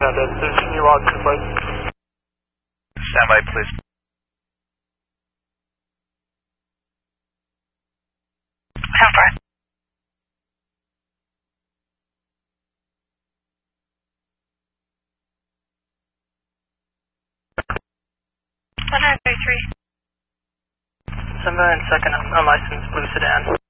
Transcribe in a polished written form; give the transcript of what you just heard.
Destination, you log to flight. Stand by, please. How far? Stand by in second, unlicensed blue sedan.